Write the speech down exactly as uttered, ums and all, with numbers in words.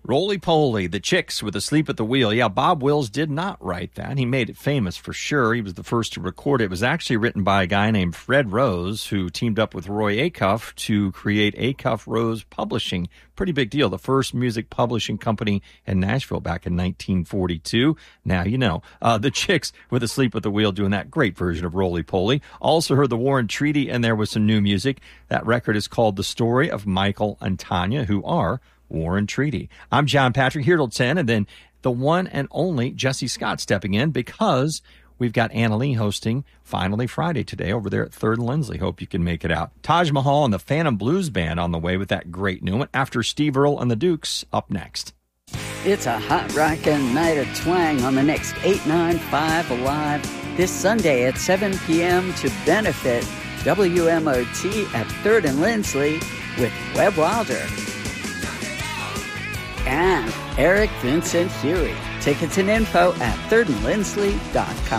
Roly-Poly, the Chicks with Asleep at the Wheel. Yeah, Bob Wills did not write that. He made it famous for sure. He was the first to record it. It was actually written by a guy named Fred Rose, who teamed up with Roy Acuff to create Acuff Rose Publishing. Pretty big deal. The first music publishing company in Nashville back in nineteen forty-two. Now you know. Uh, the Chicks with Asleep at the Wheel doing that great version of Roly-Poly. Also heard the War and Treaty, and there was some new music. That record is called The Story of Michael and Tanya, who are War and Treaty. I'm John Patrick here till ten, and then the one and only Jesse Scott stepping in because we've got Anna Lee hosting Finally Friday today over there at third and Lindsley. Hope you can make it out. Taj Mahal and the Phantom Blues Band on the way with that great new one after Steve Earle and the Dukes up next. It's a hot rockin' night of twang on the next eight ninety-five Alive this Sunday at seven p.m. to benefit W M O T at third and Lindsley with Webb Wilder and Eric Vincent Huey. Tickets and info at third and lindsley dot com.